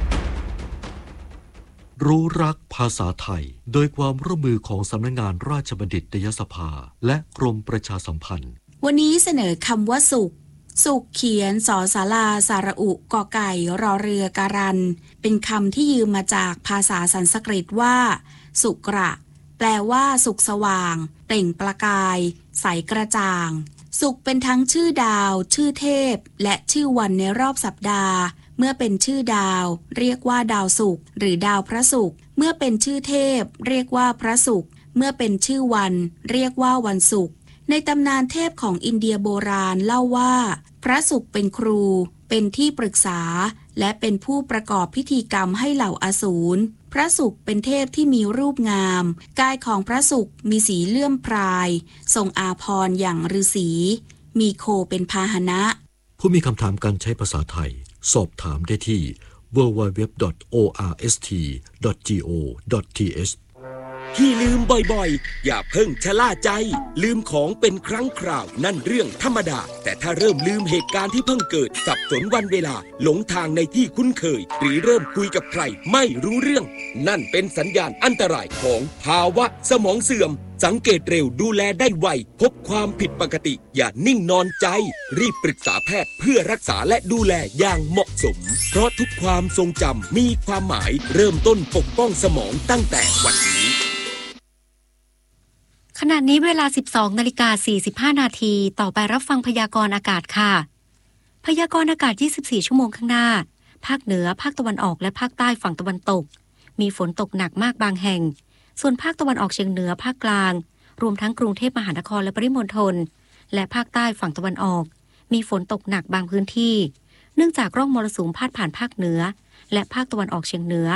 รู้รักภาษาไทยโดยความร่วมมือของสำนักงานราชบัณฑิตยสภาและกรมประชาสัมพันธ์วันนี้เสนอคำว่าสุขสุขเขียนสอศาลาสาระอุกอไก่รอเรือการันเป็นคำที่ยืมมาจากภาษาสันสกฤตว่าสุกระแปลว่าสุขสว่างเปล่งประกายใสกระจ่างสุขเป็นทั้งชื่อดาวชื่อเทพและชื่อวันในรอบสัปดาห์เมื่อเป็นชื่อดาวเรียกว่าดาวศุกร์หรือดาวพระศุกร์เมื่อเป็นชื่อเทพเรียกว่าพระศุกร์เมื่อเป็นชื่อวันเรียกว่าวันศุกร์ในตำนานเทพของอินเดียโบราณเล่าว่าพระศุกร์เป็นครูเป็นที่ปรึกษาและเป็นผู้ประกอบพิธีกรรมให้เหล่าอสูรพระศุกร์เป็นเทพที่มีรูปงามกายของพระศุกร์มีสีเลื่อมพรายทรงอาภรณ์อย่างฤาษีมีโคเป็นพาหนะผู้มีคำถามการใช้ภาษาไทยสอบถามได้ที่ ดับเบิลยู ดับเบิลยู ดับเบิลยู ดอท โอ อาร์ เอส ที ดอท จี โอ ดอท ที เอชที่ลืมบ่อยๆอย่าเพิ่งชะล่าใจลืมของเป็นครั้งคราวนั่นเรื่องธรรมดาแต่ถ้าเริ่มลืมเหตุการณ์ที่เพิ่งเกิดสับสนวันเวลาหลงทางในที่คุ้นเคยหรือเริ่มคุยกับใครไม่รู้เรื่องนั่นเป็นสัญญาณอันตรายของภาวะสมองเสื่อมสังเกตเร็วดูแลได้ไวพบความผิดปกติอย่านิ่งนอนใจรีบปรึกษาแพทย์เพื่อรักษาและดูแลอย่างเหมาะสมเพราะทุกความทรงจำมีความหมายเริ่มต้นปกป้องสมองตั้งแต่วันนี้ขณะนี้เวลา สิบสองนาฬิกาสี่สิบห้านาทีต่อไปรับฟังพยากรณ์อากาศค่ะพยากรณ์อากาศยี่สิบสี่ชั่วโมงข้างหน้าภาคเหนือภาคตะวันออกและภาคใต้ฝั่งตะวันตกมีฝนตกหนักมากบางแห่งส่วนภาคตะวันออกเฉียงเหนือภาคกลางรวมทั้งกรุงเทพมหานครและปริมณฑลและภาคใต้ฝั่งตะวันออกมีฝนตกหนักบางพื้นที่เนื่องจากร่องมรสุมพาดผ่านภาคเหนือและภาคตะวันออกเฉียงเหนือ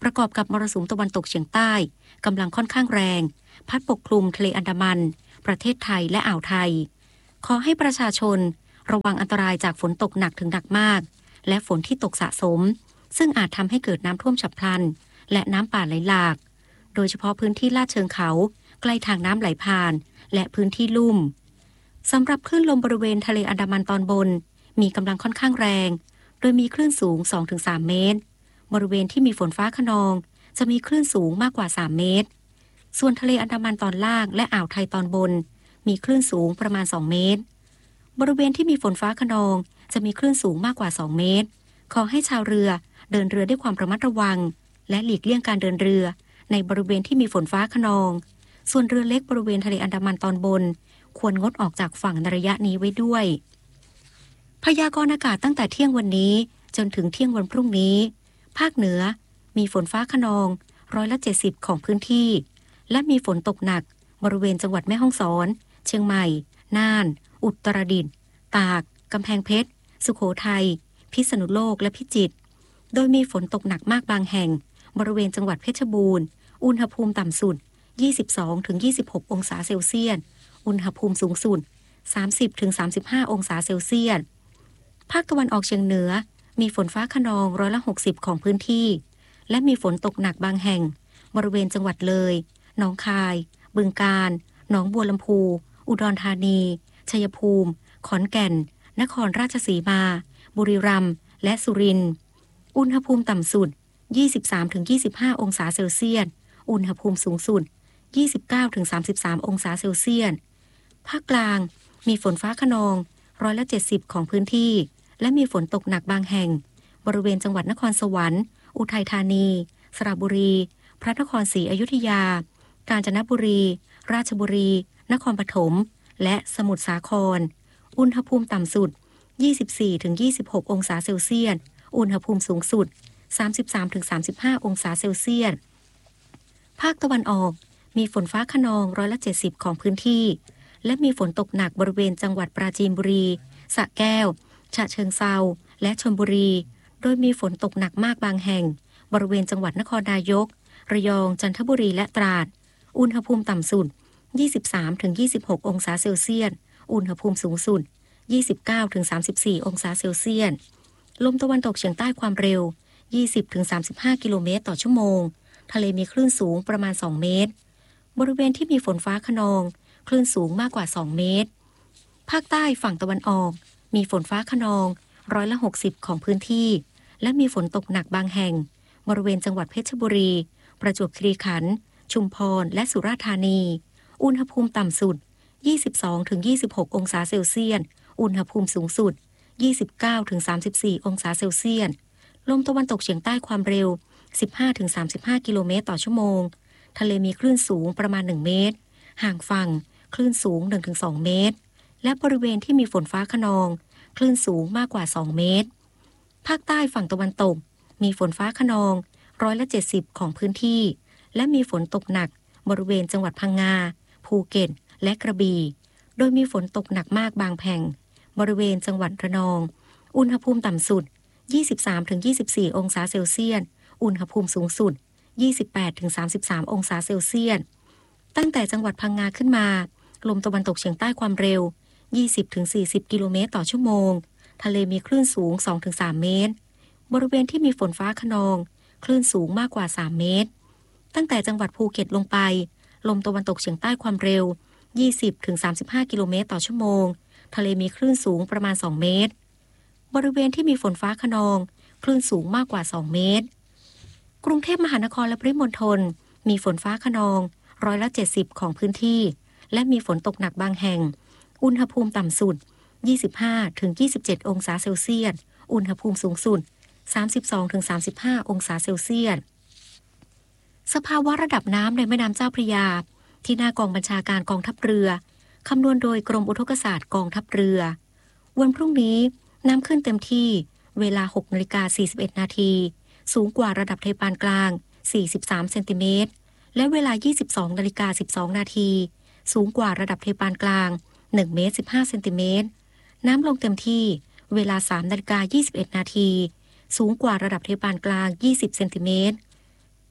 ประกอบกับมรสุมตะวันตกเฉียงใต้กำลังค่อนข้างแรงพัดปกคลุมทะเลอันดามันประเทศไทยและอ่าวไทยขอให้ประชาชนระวังอันตรายจากฝนตกหนักถึงหนักมากและฝนที่ตกสะสมซึ่งอาจทำให้เกิดน้ำท่วมฉับพลันและน้ำป่าไหลหลากโดยเฉพาะพื้นที่ลาดเชิงเขาใกล้ทางน้ำไหลผ่านและพื้นที่ลุ่มสำหรับคลื่นลมบริเวณทะเลอันดามันตอนบนมีกำลังค่อนข้างแรงโดยมีคลื่นสูง สองถึงสาม เมตรบริเวณที่มีฝนฟ้าคะนองจะมีคลื่นสูงมากกว่าสามเมตรส่วนทะเลอันดามันตอนล่างและอ่าวไทยตอนบนมีคลื่นสูงประมาณสองเมตรบริเวณที่มีฝนฟ้าคะนองจะมีคลื่นสูงมากกว่าสองเมตรขอให้ชาวเรือเดินเรือด้วยความระมัดระวังและหลีกเลี่ยงการเดินเรือในบริเวณที่มีฝนฟ้าคะนองส่วนเรือเล็กบริเวณทะเลอันดามันตอนบนควรงดออกจากฝั่งในระยะนี้ไว้ด้วยพยากรณ์อากาศตั้งแต่เที่ยงวันนี้จนถึงเที่ยงวันพรุ่งนี้ภาคเหนือมีฝนฟ้าคะนองร้อยละเจ็ดสิบของพื้นที่และมีฝนตกหนักบริเวณจังหวัดแม่ฮ่องสอนเชียงใหม่น่านอุตรดิตถ์ตากกำแพงเพชรสุโขทัยพิษณุโลกและพิจิตรโดยมีฝนตกหนักมากบางแห่งบริเวณจังหวัดเพชรบูรณ์อุณหภูมิต่ำสุด ยี่สิบสองถึงยี่สิบหก องศาเซลเซียสอุณหภูมิสูงสุด สามสิบถึงสามสิบห้า องศาเซลเซียสภาคตะวันออกเฉียงเหนือมีฝนฟ้าคะนองร้อยละหกสิบของพื้นที่และมีฝนตกหนักบางแห่งบริเวณจังหวัดเลยหนองคายบึงกาฬหนองบัวลำพูอุดรธานีชัยภูมิขอนแก่นนครราชสีมาบุรีรัมย์และสุรินทร์อุณหภูมิต่ำสุด ยี่สิบสามถึงยี่สิบห้า องศาเซลเซียสอุณหภูมิสูงสุด ยี่สิบเก้าถึงสามสิบสาม องศาเซลเซียสภาคกลางมีฝนฟ้าคะนองร้อยละเจ็ดสิบของพื้นที่และมีฝนตกหนักบางแห่งบริเวณจังหวัดนครสวรรค์อุทัยธานีสระบุรีพระนครศรีอยุธยากาญจนบุรีราชบุรีนครปฐมและสมุทรสาครอุณหภูมิต่ำสุด ยี่สิบสี่ถึงยี่สิบหก องศาเซลเซียสอุณหภูมิสูงสุด สามสิบสามถึงสามสิบห้า องศาเซลเซียสภาคตะวันออกมีฝนฟ้าคะนองร้อยละเจ็ดสิบของพื้นที่และมีฝนตกหนักบริเวณจังหวัดปราจีนบุรีสระแก้วฉะเชิงเทราและชลบุรีโดยมีฝนตกหนักมากบางแห่งบริเวณจังหวัดนครนายกระยองจันทบุรีและตราดอุณหภูมิต่ำสุด ยี่สิบสามถึงยี่สิบหก องศาเซลเซียสอุณหภูมิสูงสุด ยี่สิบเก้าถึงสามสิบสี่ องศาเซลเซียสลมตะวันตกเฉียงใต้ความเร็ว ยี่สิบถึงสามสิบห้า กิโลเมตรต่อชั่วโมงทะเลมีคลื่นสูงประมาณสองเมตรบริเวณที่มีฝนฟ้าคะนองคลื่นสูงมากกว่าสองเมตรภาคใต้ฝั่งตะวันออกมีฝนฟ้าคะนองร้อยละหกสิบของพื้นที่และมีฝนตกหนักบางแห่งบริเวณจังหวัดเพชรบุรีประจวบคีรีขันธ์ชุมพรและสุราษฎร์ธานีอุณหภูมิต่ำสุด ยี่สิบสองถึงยี่สิบหก องศาเซลเซียสอุณหภูมิสูงสุด ยี่สิบเก้าถึงสามสิบสี่ องศาเซลเซียสลมตะวันตกเฉียงใต้ความเร็ว สิบห้าถึงสามสิบห้า กิโลเมตรต่อชั่วโมงทะเลมีคลื่นสูงประมาณหนึ่งเมตรห่างฝั่งคลื่นสูง หนึ่งถึงสอง เมตรและบริเวณที่มีฝนฟ้าคะนองคลื่นสูงมากกว่าสองเมตรภาคใต้ฝั่งตะวันตกมีฝนฟ้าคะนองร้อยละเจ็ดสิบของพื้นที่และมีฝนตกหนักบริเวณจังหวัดพังงาภูเก็ตและกระบี่โดยมีฝนตกหนักมากบางแห่งบริเวณจังหวัดระนองอุณหภูมิต่ำสุด ยี่สิบสามถึงยี่สิบสี่ องศาเซลเซียสอุณหภูมิสูงสุด ยี่สิบแปดถึงสามสิบสาม องศาเซลเซียสตั้งแต่จังหวัดพังงาขึ้นมาลมตะวันตกเฉียงใต้ความเร็ว ยี่สิบถึงสี่สิบ กิโลเมตรต่อชั่วโมงทะเลมีคลื่นสูง สองถึงสาม เมตรบริเวณที่มีฝนฟ้าคะนองคลื่นสูงมากกว่าสามเมตรตั้งแต่จังหวัดภูเก็ตลงไปลมตะวันตกเฉียงใต้ความเร็ว ยี่สิบถึงสามสิบห้า กิโลเมตรต่อชั่วโมงทะเลมีคลื่นสูงประมาณสองเมตรบริเวณที่มีฝนฟ้าคะนองคลื่นสูงมากกว่าสองเมตรกรุงเทพมหานครและปริมณฑลมีฝนฟ้าคะนองร้อยละเจ็ดสิบของพื้นที่และมีฝนตกหนักบางแห่งอุณหภูมิต่ำสุด ยี่สิบห้าถึงยี่สิบเจ็ด องศาเซลเซียสอุณหภูมิสูงสุด สามสิบสองถึงสามสิบห้า องศาเซลเซียสสภาวะระดับน้ำในแม่น้ำเจ้าพระยาที่หน้ากองบัญชาการกองทัพเรือคำนวณโดยกรมอุทกศาสตร์กองทัพเรือวันพรุ่งนี้น้ำขึ้นเต็มที่เวลา หกนาฬิกาสี่สิบเอ็ด นาทีสูงกว่าระดับทะเลปานกลางสี่สิบสามเซนติเมตรและเวลา ยี่สิบสองนาฬิกาสิบสอง นาทีสูงกว่าระดับทะเลปานกลางหนึ่งเมตรสิบห้าเซนติเมตรน้ำลงเต็มที่เวลา สามนาฬิกายี่สิบเอ็ด นาทีสูงกว่าระดับทะเลปานกลางยี่สิบเซนติเมตร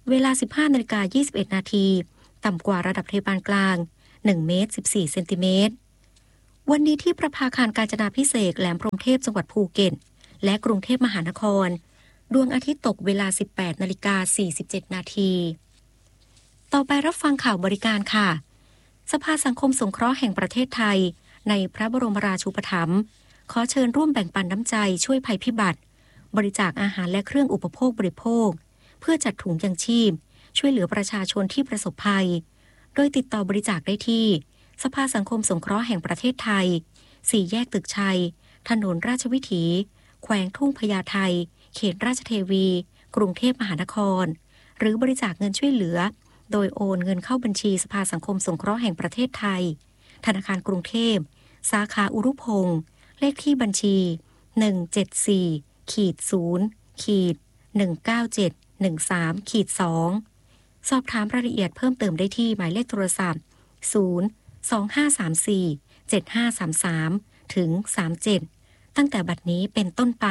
เวลา สิบห้านาฬิกายี่สิบเอ็ดนาทีต่ำกว่าระดับทะเลปานกลางหนึ่งเมตรสิบสี่เซนติเมตรวันนี้ที่ประภาคารกาญจนาภิเษกแหลมพรหมเทพจังหวัดภูเก็ตและกรุงเทพมหานครดวงอาทิตย์ตกเวลา สิบแปดนาฬิกาสี่สิบเจ็ดนาทีต่อไปรับฟังข่าวบริการค่ะสภาสังคมสงเคราะห์แห่งประเทศไทยในพระบรมราชูปถัมภ์ขอเชิญร่วมแบ่งปันน้ำใจช่วยภัยพิบัติบริจาคอาหารและเครื่องอุปโภคบริโภคเพื่อจัดถุงยังชีพช่วยเหลือประชาชนที่ประสบภัยโดยติดต่อบริจาคได้ที่สภาสังคมสงเคราะห์แห่งประเทศไทยสี่แยกตึกชัยถนนราชวิถีแขวงทุ่งพญาไทเขตราชเทวีกรุงเทพมหานครหรือบริจาคเงินช่วยเหลือโดยโอนเงินเข้าบัญชีสภาสังคมสงเคราะห์แห่งประเทศไทยธนาคารกรุงเทพสาขาอุรุพงษ์เลขที่บัญชีหนึ่ง เจ็ด สี่ ศูนย์ หนึ่ง เก้า เจ็ด หนึ่ง สาม สอง สอบถามรายละเอียดเพิ่มเติมได้ที่หมายเลขโทรศัพท์ศูนย์ สอง ห้า สาม สี่ เจ็ด ห้า สาม สาม ถึง สามสิบเจ็ดตั้งแต่บัดนี้เป็นต้นไป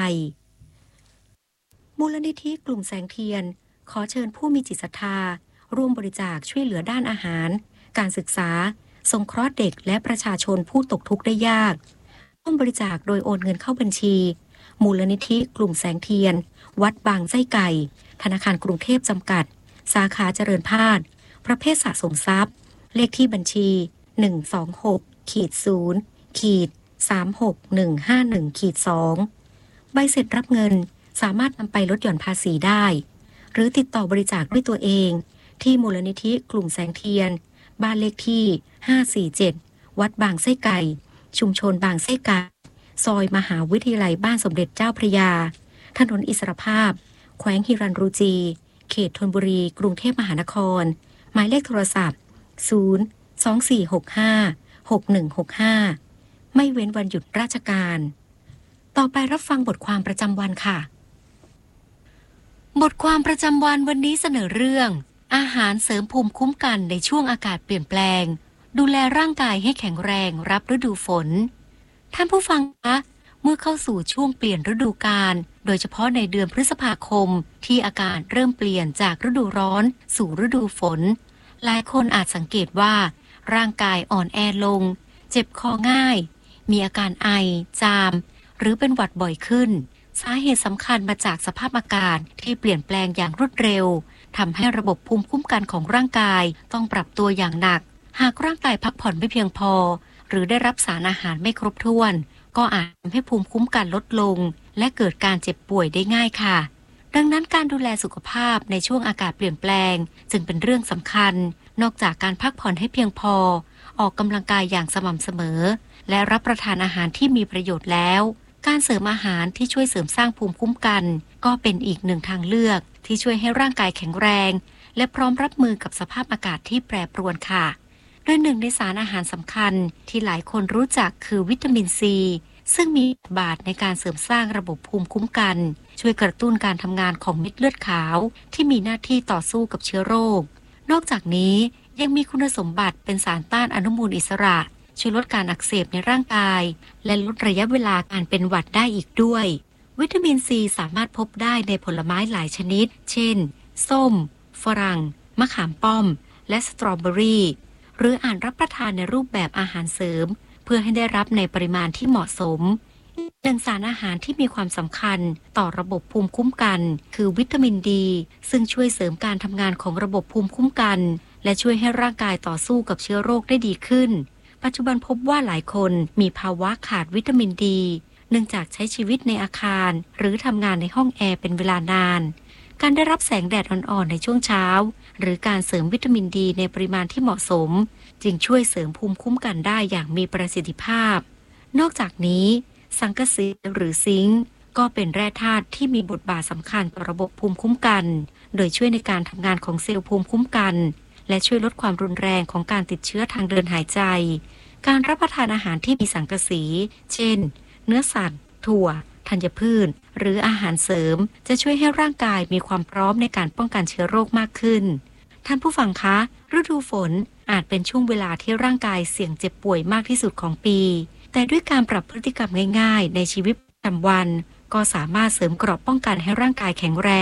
มูลนิธิกลุ่มแสงเทียนขอเชิญผู้มีจิตศรัทธาร่วมบริจาคช่วยเหลือด้านอาหารการศึกษาสงเคราะห์เด็กและประชาชนผู้ตกทุกข์ได้ยากร่วมบริจาคโดยโอนเงินเข้าบัญชีมูลนิธิกลุ่มแสงเทียนวัดบางไส้ไก่ธนาคารกรุงเทพจำกัดสาขาเจริญพาดประเภทสะสมทรัพย์เลขที่บัญชีหนึ่ง สอง หก ศูนย์ สาม หก หนึ่ง ห้า หนึ่ง สองใบเสร็จรับเงินสามารถนำไปลดหย่อนภาษีได้หรือติดต่อบริจาคด้วยตัวเองที่มูลนิธิกลุ่มแสงเทียนบ้านเลขที่ห้าสี่เจ็ดวัดบางไส้ไก่ชุมชนบางไส้ไก่ซอยมหาวิทยาลัยบ้านสมเด็จเจ้าพระยาถนนอิสรภาพแขวงฮิรันรูจีเขตธนบุรีกรุงเทพมหานครหมายเลขโทรศัพท์ศูนย์ สอง สี่ หก ห้า หก หนึ่ง หก ห้าไม่เว้นวันหยุดราชการต่อไปรับฟังบทความประจำวันค่ะบทความประจำวันวันนี้เสนอเรื่องอาหารเสริมภูมิคุ้มกันในช่วงอากาศเปลี่ยนแปลงดูแลร่างกายให้แข็งแรงรับฤดูฝนท่านผู้ฟังคะเมื่อเข้าสู่ช่วงเปลี่ยนฤดูกาลโดยเฉพาะในเดือนพฤษภาคมที่อากาศเริ่มเปลี่ยนจากฤดูร้อนสู่ฤดูฝนหลายคนอาจสังเกตว่าร่างกายอ่อนแอลงเจ็บคอง่ายมีอาการไอจามหรือเป็นหวัดบ่อยขึ้นสาเหตุสำคัญมาจากสภาพอากาศที่เปลี่ยนแปลงอย่างรวดเร็วทำให้ระบบภูมิคุ้มกันของร่างกายต้องปรับตัวอย่างหนักหากร่างกายพักผ่อนไม่เพียงพอหรือได้รับสารอาหารไม่ครบถ้วนก็อาจทำให้ภูมิคุ้มกันลดลงและเกิดการเจ็บป่วยได้ง่ายค่ะดังนั้นการดูแลสุขภาพในช่วงอากาศเปลี่ยนแปลงจึงเป็นเรื่องสำคัญนอกจากการพักผ่อนให้เพียงพอออกกำลังกายอย่างสม่ำเสมอและรับประทานอาหารที่มีประโยชน์แล้วการเสริมอาหารที่ช่วยเสริมสร้างภูมิคุ้มกันก็เป็นอีกหนึ่งทางเลือกที่ช่วยให้ร่างกายแข็งแรงและพร้อมรับมือกับสภาพอากาศที่แปรปรวนค่ะโดยหนึ่งในสารอาหารสำคัญที่หลายคนรู้จักคือวิตามินซีซึ่งมีบทบาทในการเสริมสร้างระบบภูมิคุ้มกันช่วยกระตุ้นการทำงานของเม็ดเลือดขาวที่มีหน้าที่ต่อสู้กับเชื้อโรคนอกจากนี้ยังมีคุณสมบัติเป็นสารต้านอนุมูลอิสระช่วยลดการอักเสบในร่างกายและลดระยะเวลาการเป็นหวัดได้อีกด้วยวิตามินซีสามารถพบได้ในผลไม้หลายชนิดเช่นส้มฝรั่งมะขามป้อมและสตรอเบอรี่หรืออาจรับประทานในรูปแบบอาหารเสริมเพื่อให้ได้รับในปริมาณที่เหมาะสมหนึ่งสารอาหารที่มีความสำคัญต่อระบบภูมิคุ้มกันคือวิตามินดีซึ่งช่วยเสริมการทำงานของระบบภูมิคุ้มกันและช่วยให้ร่างกายต่อสู้กับเชื้อโรคได้ดีขึ้นปัจจุบันพบว่าหลายคนมีภาวะขาดวิตามินดีเนื่องจากใช้ชีวิตในอาคารหรือทำงานในห้องแอร์เป็นเวลานานการได้รับแสงแดดอ่อนๆในช่วงเช้าหรือการเสริมวิตามินดีในปริมาณที่เหมาะสมจึงช่วยเสริมภูมิคุ้มกันได้อย่างมีประสิทธิภาพนอกจากนี้สังกะสีหรือซิงค์ก็เป็นแร่ธาตุที่มีบทบาทสำคัญต่อระบบภูมิคุ้มกันโดยช่วยในการทำงานของเซลล์ภูมิคุ้มกันและช่วยลดความรุนแรงของการติดเชื้อทางเดินหายใจการรับประทานอาหารที่มีสังกะสีเช่นเนื้อสัตว์ถั่วธัญพืชหรืออาหารเสริมจะช่วยให้ร่างกายมีความพร้อมในการป้องกันเชื้อโรคมากขึ้นท่านผู้ฟังคะฤดูฝนอาจเป็นช่วงเวลาที่ร่างกายเสี่ยงเจ็บป่วยมากที่สุดของปีแต่ด้วยการปรับพฤติกรรมง่ายๆในชีวิตประจำวันก็สามารถเสริมเกราะป้องกันให้ร่างกายแข็งแรง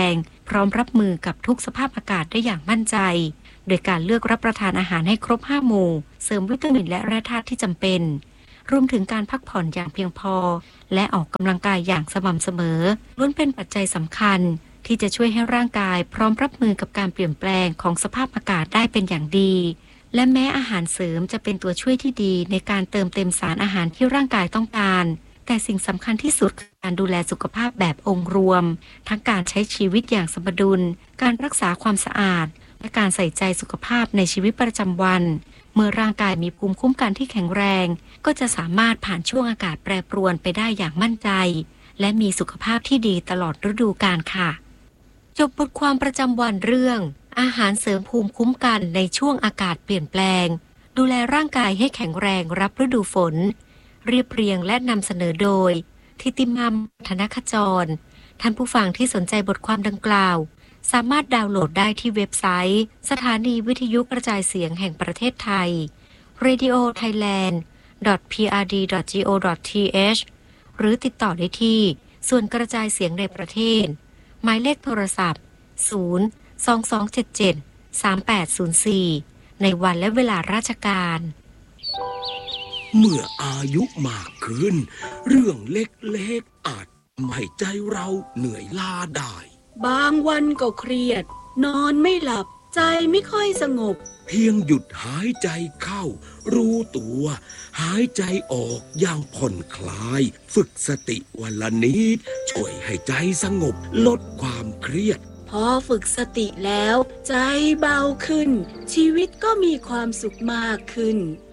พร้อมรับมือกับทุกสภาพอากาศได้อย่างมั่นใจโดยการเลือกรับประทานอาหารให้ครบห้าหมู่เสริมวิตามินและแร่ธาตุที่จำเป็นรวมถึงการพักผ่อนอย่างเพียงพอและออกกำลังกายอย่างสม่ำเสมอล้วนเป็นปัจจัยสำคัญที่จะช่วยให้ร่างกายพร้อมรับมือกับการเปลี่ยนแปลงของสภาพอากาศได้เป็นอย่างดีและแม้อาหารเสริมจะเป็นตัวช่วยที่ดีในการเติมเต็มสารอาหารที่ร่างกายต้องการแต่สิ่งสำคัญที่สุดคือการดูแลสุขภาพแบบองค์รวมทั้งการใช้ชีวิตอย่างสมดุลการรักษาความสะอาดและการใส่ใจสุขภาพในชีวิตประจำวันเมื่อร่างกายมีภูมิคุ้มกันที่แข็งแรงก็จะสามารถผ่านช่วงอากาศแปรปรวนไปได้อย่างมั่นใจและมีสุขภาพที่ดีตลอดฤดูกาลค่ะจบบทความประจำวันเรื่องอาหารเสริมภูมิคุ้มกันในช่วงอากาศเปลี่ยนแปลงดูแลร่างกายให้แข็งแรงรับฤดูฝนเรียบเรียงและนำเสนอโดยทิติมัมธนขจรท่านผู้ฟังที่สนใจบทความดังกล่าวสามารถดาวน์โหลดได้ที่เว็บไซต์สถานีวิทยุกระจายเสียงแห่งประเทศไทย เรดิโอไทยแลนด์ ดอท พี อาร์ ดี ดอท จี โอ ดอท ที เอช หรือติดต่อได้ที่ส่วนกระจายเสียงในประเทศหมายเลขโทรศัพท์ศูนย์ สอง สอง เจ็ด เจ็ด สาม แปด ศูนย์ สี่ในวันและเวลาราชการเมื่ออายุมากขึ้นเรื่องเล็กๆอาจทำให้ใจเราเหนื่อยล้าได้บางวันก็เครียดนอนไม่หลับใจไม่ค่อยสงบเพียงหยุดหายใจเข้ารู้ตัวหายใจออกอย่างผ่อนคลายฝึกสติวันละนิดช่วยให้ใจสงบลดความเครียดพอฝึกสติแล้วใจเบาขึ้นชีวิตก็มีความสุขมากขึ้น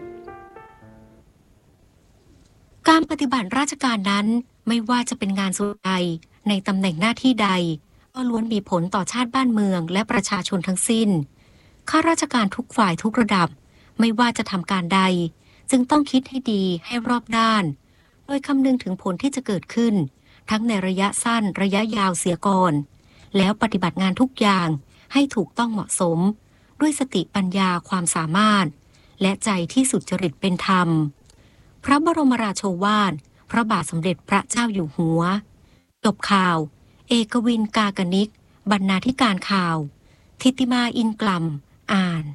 การปฏิบัติราชการนั้นไม่ว่าจะเป็นงานส่วนใดในตำแหน่งหน้าที่ใดก็ล้วนมีผลต่อชาติบ้านเมืองและประชาชนทั้งสิ้นข้าราชการทุกฝ่ายทุกระดับไม่ว่าจะทำการใดจึงต้องคิดให้ดีให้รอบด้านโดยคำนึงถึงผลที่จะเกิดขึ้นทั้งในระยะสั้นระยะยาวเสียก่อนแล้วปฏิบัติงานทุกอย่างให้ถูกต้องเหมาะสมด้วยสติปัญญาความสามารถและใจที่สุจริตเป็นธรรมพระบรมราโชวาทพระบาทสมเด็จพระเจ้าอยู่หัวจบข่าวเอกวินกากนิกบรรณาธิการข่าวทิติมาอินกลัมอ่าน